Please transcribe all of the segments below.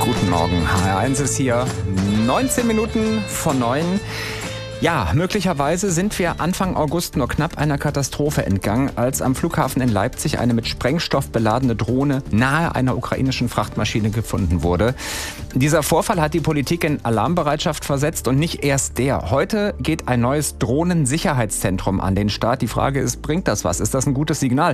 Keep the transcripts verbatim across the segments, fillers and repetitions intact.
Guten Morgen, H R eins ist hier, neunzehn Minuten vor neun. Ja, möglicherweise sind wir Anfang August nur knapp einer Katastrophe entgangen, als am Flughafen in Leipzig eine mit Sprengstoff beladene Drohne nahe einer ukrainischen Frachtmaschine gefunden wurde. Dieser Vorfall hat die Politik in Alarmbereitschaft versetzt und nicht erst der. Heute geht ein neues Drohnensicherheitszentrum an den Start. Die Frage ist, bringt das was? Ist das ein gutes Signal?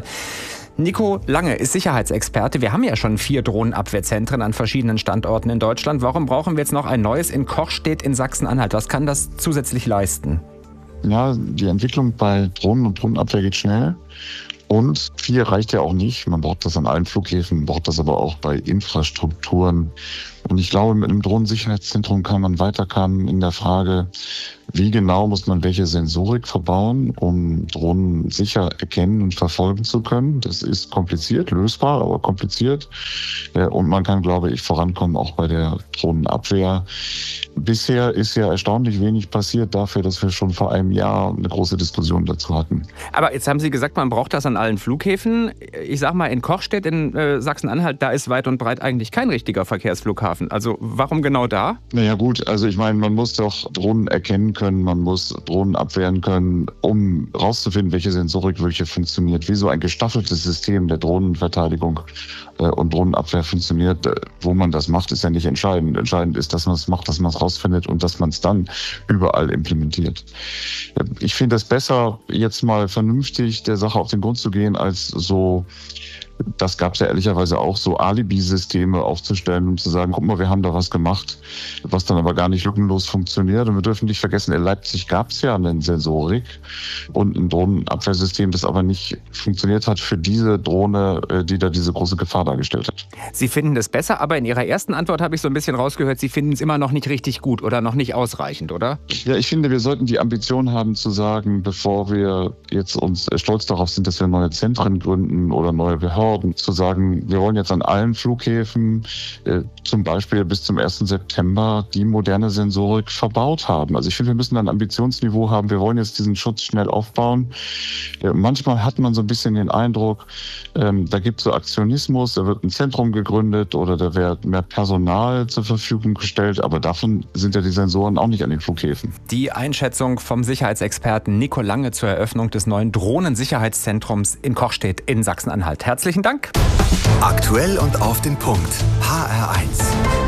Nico Lange ist Sicherheitsexperte. Wir haben ja schon vier Drohnenabwehrzentren an verschiedenen Standorten in Deutschland. Warum brauchen wir jetzt noch ein neues in Kochstedt in Sachsen-Anhalt? Was kann das zusätzlich leisten? Ja, die Entwicklung bei Drohnen und Drohnenabwehr geht schnell. Und vier reicht ja auch nicht. Man braucht das an allen Flughäfen, man braucht das aber auch bei Infrastrukturen. Und ich glaube, mit einem Drohnensicherheitszentrum kann man weiterkommen in der Frage, wie genau muss man welche Sensorik verbauen, um Drohnen sicher erkennen und verfolgen zu können. Das ist kompliziert, lösbar, aber kompliziert. Und man kann, glaube ich, vorankommen auch bei der Drohnenabwehr. Bisher ist ja erstaunlich wenig passiert dafür, dass wir schon vor einem Jahr eine große Diskussion dazu hatten. Aber jetzt haben Sie gesagt, man braucht das an allen Flughäfen. Ich sag mal, in Kochstedt in äh, Sachsen-Anhalt, da ist weit und breit eigentlich kein richtiger Verkehrsflughafen. Also warum genau da? Naja gut, also ich meine, man muss doch Drohnen erkennen können, man muss Drohnen abwehren können, um rauszufinden, welche Sensorik welche funktioniert. Wie so ein gestaffeltes System der Drohnenverteidigung äh, und Drohnenabwehr funktioniert. Äh, wo man das macht, ist ja nicht entscheidend. Entscheidend ist, dass man es macht, dass man es rausfindet und dass man es dann überall implementiert. Ich finde es besser, jetzt mal vernünftig der Sache auf den Grund zu gehen, als so, das gab es ja ehrlicherweise auch, so Alibi-Systeme aufzustellen, um zu sagen, guck mal, wir haben da was gemacht, was dann aber gar nicht lückenlos funktioniert. Und wir dürfen nicht vergessen, in Leipzig gab es ja eine Sensorik und ein Drohnenabwehrsystem, das aber nicht funktioniert hat für diese Drohne, die da diese große Gefahr dargestellt hat. Sie finden es besser, aber in Ihrer ersten Antwort habe ich so ein bisschen rausgehört, Sie finden es immer noch nicht richtig gut oder noch nicht ausreichend, oder? Ja, ich finde, wir sollten die Ambition haben zu sagen, bevor wir jetzt uns stolz darauf sind, dass wir neue Zentren gründen oder neue Behörden, zu sagen, wir wollen jetzt an allen Flughäfen äh, zum Beispiel bis zum ersten September die moderne Sensorik verbaut haben. Also ich finde, wir müssen ein Ambitionsniveau haben. Wir wollen jetzt diesen Schutz schnell aufbauen. Äh, manchmal hat man so ein bisschen den Eindruck, ähm, da gibt es so Aktionismus, da wird ein Zentrum gegründet oder da wird mehr Personal zur Verfügung gestellt, aber davon sind ja die Sensoren auch nicht an den Flughäfen. Die Einschätzung vom Sicherheitsexperten Nico Lange zur Eröffnung des neuen Drohnensicherheitszentrums in Kochstedt in Sachsen-Anhalt. Herzlichen Dank. Aktuell und auf den Punkt. H R eins.